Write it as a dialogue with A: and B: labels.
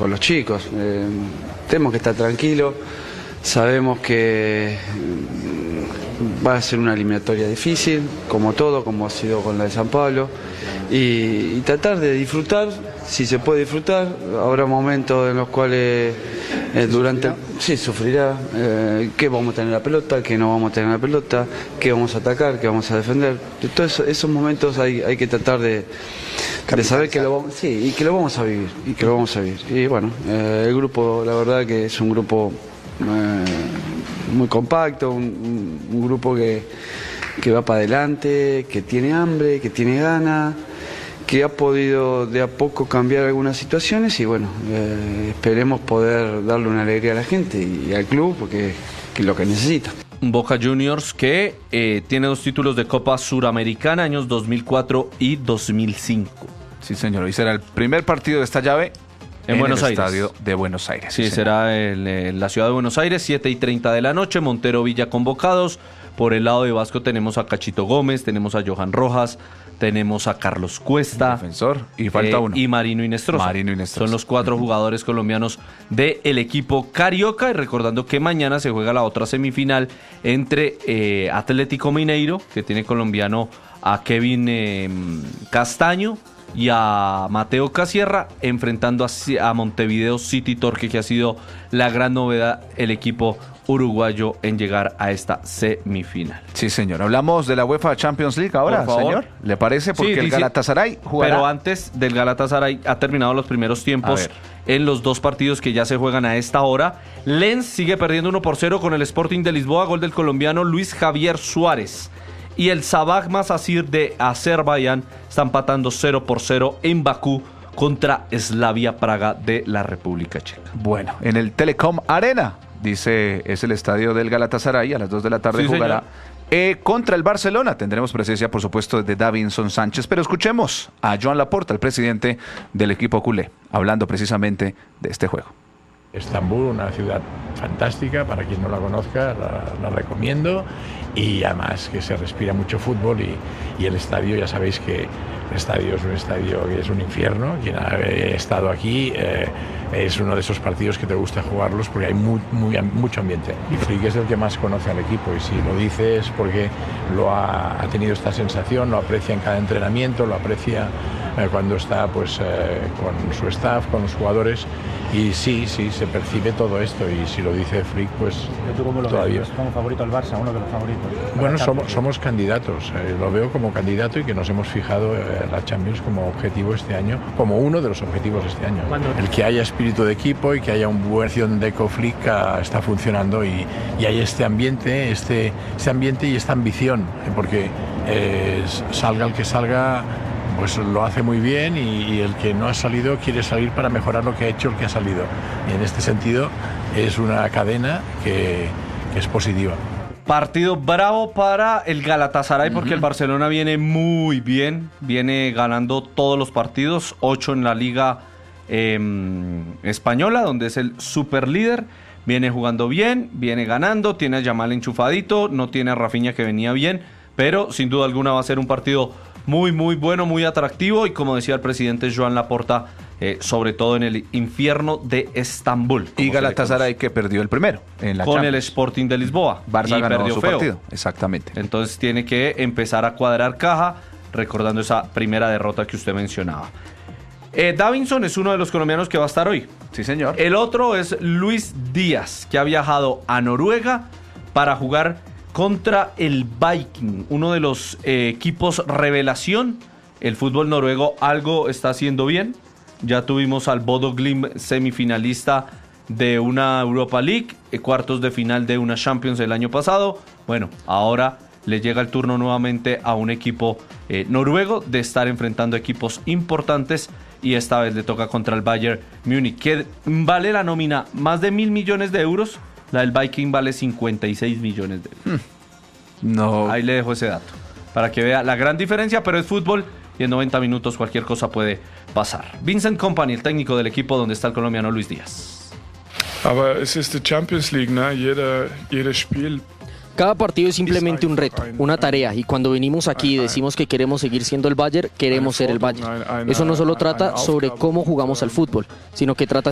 A: con los chicos. Tenemos que estar tranquilos, sabemos que va a ser una eliminatoria difícil, como todo, como ha sido con la de San Pablo, y tratar de disfrutar, si se puede disfrutar. Habrá momentos en los cuales sí, sufrirá, que vamos a tener la pelota, que no vamos a tener la pelota, que vamos a atacar, que vamos a defender. Todos esos momentos hay que tratar de saber que lo vamos a vivir, y bueno, el grupo, la verdad que es un grupo muy compacto, un grupo que va para adelante, que tiene hambre, que tiene ganas, que ha podido de a poco cambiar algunas situaciones, y bueno, esperemos poder darle una alegría a la gente y al club, porque es lo que necesita.
B: Boca Juniors que tiene 2 títulos de Copa Suramericana, años 2004 y 2005.
C: Sí, señor, y será el primer partido de esta llave en
B: Buenos
C: el
B: Aires.
C: Estadio de Buenos Aires.
B: Sí, será en la ciudad de Buenos Aires, 7:30 de la noche, Montero Villa convocados. Por el lado de Vasco tenemos a Cachito Gómez, tenemos a Johan Rojas, tenemos a Carlos Cuesta,
C: defensor, y falta uno.
B: Y Marino Inestrosa. Son los 4 jugadores colombianos del equipo carioca. Y recordando que mañana se juega la otra semifinal entre Atlético Mineiro, que tiene colombiano a Kevin Castaño, y a Mateo Casierra, enfrentando a Montevideo City Torque, que ha sido la gran novedad, el equipo uruguayo en llegar a esta semifinal.
C: Sí, señor. Hablamos de la UEFA Champions League ahora, señor. ¿Le parece? Porque el Galatasaray jugará.
B: Pero antes del Galatasaray ha terminado los primeros tiempos en los 2 partidos que ya se juegan a esta hora. Lens sigue perdiendo 1-0 con el Sporting de Lisboa, gol del colombiano Luis Javier Suárez. Y el Sabah Masasir de Azerbaiyán está empatando 0-0 en Bakú contra Slavia Praga de la República Checa.
C: Bueno, en el Telecom Arena, dice, es el estadio del Galatasaray, a las 2 de la tarde jugará contra el Barcelona. Tendremos presencia, por supuesto, de Davinson Sánchez, pero escuchemos a Joan Laporta, el presidente del equipo culé, hablando precisamente de este juego.
D: Estambul, una ciudad fantástica, para quien no la conozca, la recomiendo, y además que se respira mucho fútbol, y el estadio, ya sabéis que el estadio es un estadio que es un infierno. Quien ha estado aquí es uno de esos partidos que te gusta jugarlos porque hay mucho ambiente. Y Flick es el que más conoce al equipo, y si lo dice es porque ha tenido esta sensación, lo aprecia en cada entrenamiento, lo aprecia cuando está pues con su staff, con los jugadores, y sí, se percibe todo esto, y si lo dice Flick, pues
E: ¿Tú cómo lo
D: todavía
E: ves? ¿Como favorito al Barça, uno de los favoritos?
D: Bueno, somos candidatos, lo veo como candidato, y que nos hemos fijado la Champions como objetivo este año, como uno de los objetivos este año. El que haya espíritu de equipo y que haya una versión de Flick está funcionando, y hay este ambiente y esta ambición, porque salga el que salga, pues lo hace muy bien, y el que no ha salido quiere salir para mejorar lo que ha hecho el que ha salido. Y en este sentido es una cadena que es positiva.
B: Partido bravo para el Galatasaray, porque el Barcelona viene muy bien, viene ganando todos los partidos, 8 en la Liga Española, donde es el superlíder. Viene jugando bien, viene ganando, tiene a Yamal enchufadito, no tiene a Rafinha, que venía bien, pero sin duda alguna va a ser un partido muy bueno, muy atractivo, y como decía el presidente Joan Laporta, sobre todo en el infierno de Estambul.
C: Y Galatasaray, que perdió el primero en la
B: con
C: Champions.
B: el Sporting de Lisboa.
C: Barça
B: y
C: ganó
B: perdió
C: su
B: feo.
C: partido. Exactamente.
B: Entonces tiene que empezar a cuadrar caja, recordando esa primera derrota que usted mencionaba. Davinson es uno de los colombianos que va a estar hoy.
C: Sí, señor.
B: El otro es Luis Díaz, que ha viajado a Noruega para jugar contra el Viking, uno de los equipos revelación. El fútbol noruego algo está haciendo bien. Ya tuvimos al Bodo Glimt, semifinalista de una Europa League, cuartos de final de una Champions el año pasado. Bueno, ahora le llega el turno nuevamente a un equipo noruego de estar enfrentando equipos importantes, y esta vez le toca contra el Bayern Múnich, que vale la nómina más de 1.000 millones de euros. La del Viking vale 56 millones de euros.
C: No.
B: Ahí le dejo ese dato, para que vea la gran diferencia, pero es fútbol, y en 90 minutos cualquier cosa puede pasar. Vincent Kompany, el técnico del equipo donde está el colombiano Luis Díaz.
F: Aber es ist die Champions League, ne? Jedes Spiel.
G: Cada partido es simplemente un reto, una tarea, y cuando venimos aquí y decimos que queremos seguir siendo el Bayern, queremos ser el Bayern. Eso no solo trata sobre cómo jugamos al fútbol, sino que trata